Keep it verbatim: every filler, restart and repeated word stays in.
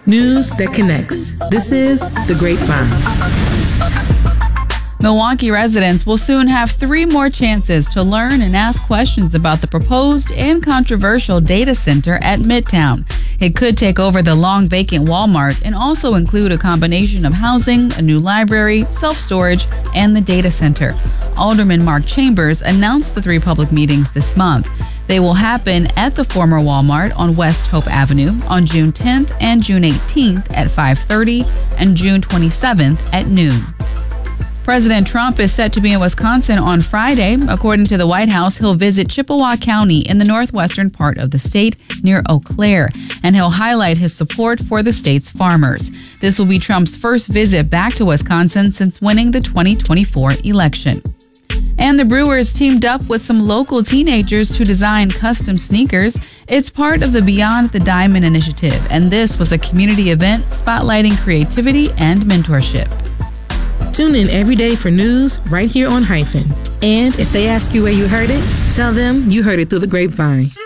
News that connects. This is The Grapevine. Milwaukee residents will soon have three more chances to learn and ask questions about the proposed and controversial data center at Midtown. It could take over the long vacant Walmart and also include a combination of housing, a new library, self-storage, and the data center. Alderman Mark Chambers announced the three public meetings this month. They will happen at the former Walmart on West Hope Avenue on June tenth and June eighteenth at five thirty and June twenty-seventh at noon. President Trump is set to be in Wisconsin on Friday. According to the White House, he'll visit Chippewa County in the northwestern part of the state near Eau Claire, and he'll highlight his support for the state's farmers. This will be Trump's first visit back to Wisconsin since winning the twenty twenty-four election. And the Brewers teamed up with some local teenagers to design custom sneakers. It's part of the Beyond the Diamond initiative, and this was a community event spotlighting creativity and mentorship. Tune in every day for news right here on Hyphen. And if they ask you where you heard it, tell them you heard it through the grapevine.